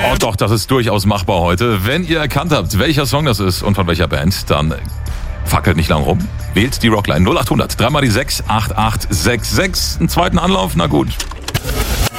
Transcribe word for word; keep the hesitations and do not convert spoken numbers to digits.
Oh doch, das ist durchaus machbar heute. Wenn ihr erkannt habt, welcher Song das ist und von welcher Band, dann fackelt nicht lang rum. Wählt die Rockline null acht hundert, dreimal die sechs, acht acht sechs sechs. Einen zweiten Anlauf, na gut.